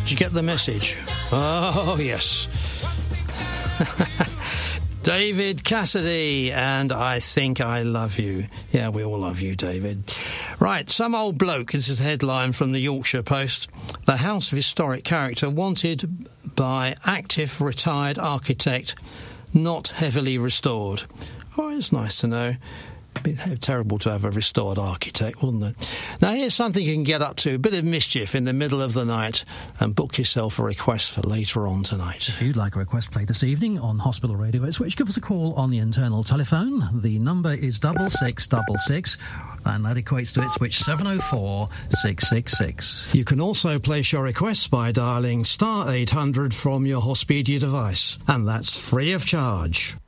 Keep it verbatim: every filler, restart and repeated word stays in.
Did you get the message? Oh, yes. David Cassidy, and I Think I Love You. Yeah, we all love you, David. Right, some old bloke, this is a headline from the Yorkshire Post. The house of historic character wanted by active retired architect, not heavily restored. Oh, it's nice to know. It'd be terrible to have a restored architect, wouldn't it? Now, here's something you can get up to, a bit of mischief in the middle of the night, and book yourself a request for later on tonight. If you'd like a request played this evening on Hospital Radio Ipswich, give us a call on the internal telephone. The number is double six double six, and that equates to Ipswich seven oh four six six six. You can also place your requests by dialling star eight hundred from your Hospedia device, and that's free of charge.